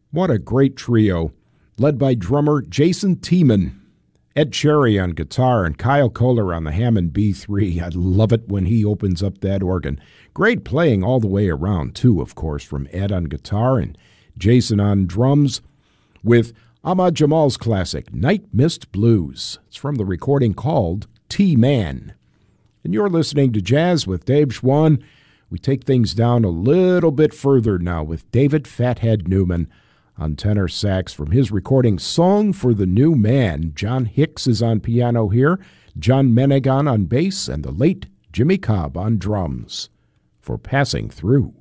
What a great trio, led by drummer Jason Tiemann, Ed Cherry on guitar, and Kyle Kohler on the Hammond B3. I love it when he opens up that organ. Great playing all the way around, too, of course, from Ed on guitar and Jason on drums, with Ahmad Jamal's classic, Night Mist Blues. It's from the recording called T-Man. And you're listening to Jazz with Dave Schwann. We take things down a little bit further now with David Fathead Newman on tenor sax from his recording Song for the New Man. John Hicks is on piano here, John Menegan on bass, and the late Jimmy Cobb on drums for Passing Through.